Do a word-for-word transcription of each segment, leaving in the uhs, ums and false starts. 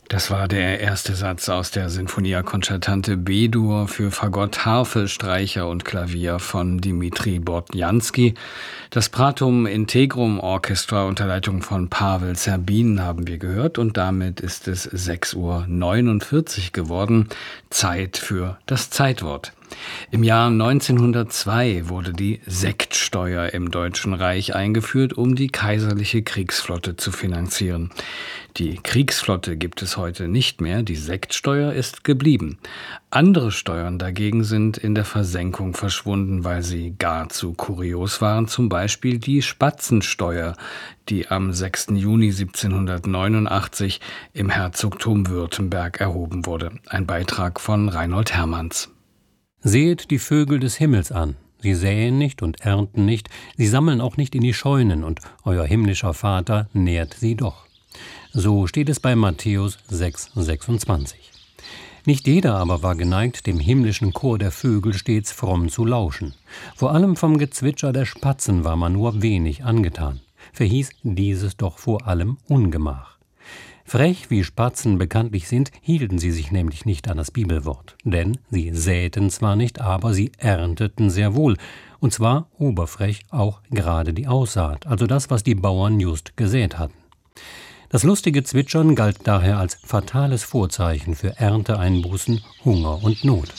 Das war der erste Satz aus der Sinfonia Concertante B-Dur für Fagott, Harfe, Streicher und Klavier von Dimitri Bortnjanski. Das Pratum Integrum Orchestra unter Leitung von Pavel Zerbin haben wir gehört und damit ist es sechs Uhr neunundvierzig geworden. Zeit für das Zeitwort. Im Jahr neunzehnhundertzwei wurde die Sektsteuer im Deutschen Reich eingeführt, um die kaiserliche Kriegsflotte zu finanzieren. Die Kriegsflotte gibt es heute nicht mehr, die Sektsteuer ist geblieben. Andere Steuern dagegen sind in der Versenkung verschwunden, weil sie gar zu kurios waren, zum Beispiel die Spatzensteuer, die am sechsten Juni siebzehnhundertneunundachtzig im Herzogtum Württemberg erhoben wurde. Ein Beitrag von Reinhold Hermanns. Sehet die Vögel des Himmels an. Sie säen nicht und ernten nicht, sie sammeln auch nicht in die Scheunen, und euer himmlischer Vater nährt sie doch. So steht es bei Matthäus sechs sechsundzwanzig. Nicht jeder aber war geneigt, dem himmlischen Chor der Vögel stets fromm zu lauschen. Vor allem vom Gezwitscher der Spatzen war man nur wenig angetan. Verhieß dieses doch vor allem Ungemach. Frech wie Spatzen bekanntlich sind, hielten sie sich nämlich nicht an das Bibelwort. Denn sie säten zwar nicht, aber sie ernteten sehr wohl. Und zwar oberfrech auch gerade die Aussaat, also das, was die Bauern just gesät hatten. Das lustige Zwitschern galt daher als fatales Vorzeichen für Ernteeinbußen, Hunger und Not.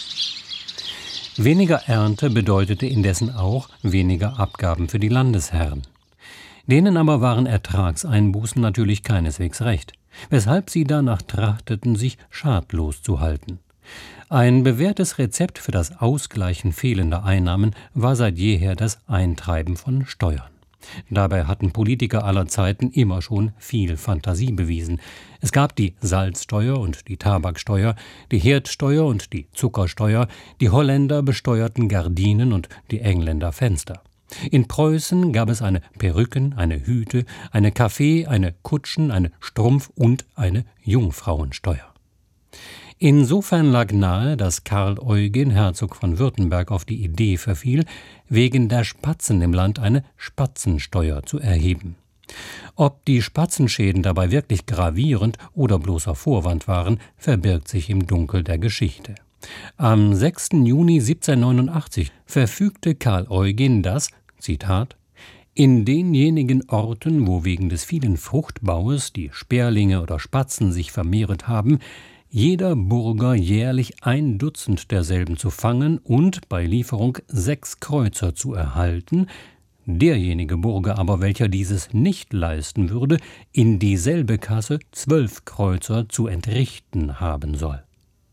Weniger Ernte bedeutete indessen auch weniger Abgaben für die Landesherren. Denen aber waren Ertragseinbußen natürlich keineswegs recht, weshalb sie danach trachteten, sich schadlos zu halten. Ein bewährtes Rezept für das Ausgleichen fehlender Einnahmen war seit jeher das Eintreiben von Steuern. Dabei hatten Politiker aller Zeiten immer schon viel Fantasie bewiesen. Es gab die Salzsteuer und die Tabaksteuer, die Herdsteuer und die Zuckersteuer, die Holländer besteuerten Gardinen und die Engländer Fenster. In Preußen gab es eine Perücken, eine Hüte, eine Kaffee, eine Kutschen, eine Strumpf- und eine Jungfrauensteuer. Insofern lag nahe, dass Karl Eugen, Herzog von Württemberg, auf die Idee verfiel, wegen der Spatzen im Land eine Spatzensteuer zu erheben. Ob die Spatzenschäden dabei wirklich gravierend oder bloßer Vorwand waren, verbirgt sich im Dunkel der Geschichte. Am sechsten Juni siebzehnhundertneunundachtzig verfügte Karl Eugen, dass, Zitat, in denjenigen Orten, wo wegen des vielen Fruchtbaues die Sperlinge oder Spatzen sich vermehret haben, jeder Bürger jährlich ein Dutzend derselben zu fangen und bei Lieferung sechs Kreuzer zu erhalten, derjenige Bürger aber, welcher dieses nicht leisten würde, in dieselbe Kasse zwölf Kreuzer zu entrichten haben soll.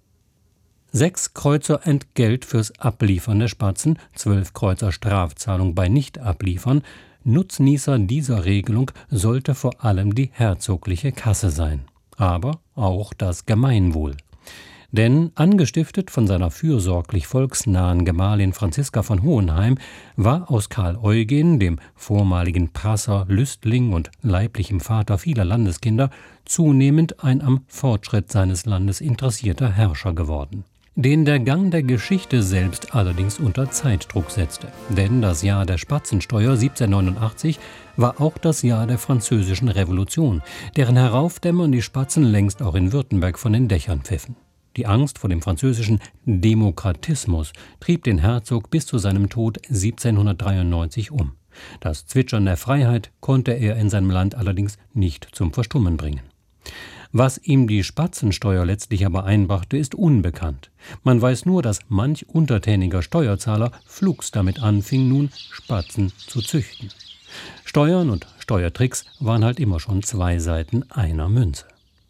Sechs Kreuzer Entgelt fürs Abliefern der Spatzen, zwölf Kreuzer Strafzahlung bei Nichtabliefern. Nutznießer dieser Regelung sollte vor allem die herzogliche Kasse sein, aber auch das Gemeinwohl. Denn angestiftet von seiner fürsorglich volksnahen Gemahlin Franziska von Hohenheim war aus Karl Eugen, dem vormaligen Prasser, Lüstling und leiblichem Vater vieler Landeskinder, zunehmend ein am Fortschritt seines Landes interessierter Herrscher geworden, den der Gang der Geschichte selbst allerdings unter Zeitdruck setzte. Denn das Jahr der Spatzensteuer siebzehnhundertneunundachtzig war auch das Jahr der Französischen Revolution, deren Heraufdämmern die Spatzen längst auch in Württemberg von den Dächern pfiffen. Die Angst vor dem französischen Demokratismus trieb den Herzog bis zu seinem Tod siebzehnhundertdreiundneunzig um. Das Zwitschern der Freiheit konnte er in seinem Land allerdings nicht zum Verstummen bringen. Was ihm die Spatzensteuer letztlich aber einbrachte, ist unbekannt. Man weiß nur, dass manch untertäniger Steuerzahler flugs damit anfing, nun Spatzen zu züchten. Steuern und Steuertricks waren halt immer schon zwei Seiten einer Münze.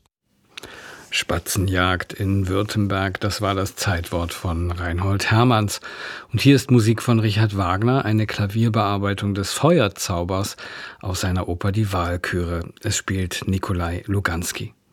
Spatzenjagd in Württemberg, das war das Zeitwort von Reinhold Hermanns. Und hier ist Musik von Richard Wagner, eine Klavierbearbeitung des Feuerzaubers aus seiner Oper Die Walküre. Es spielt Nikolai Luganski.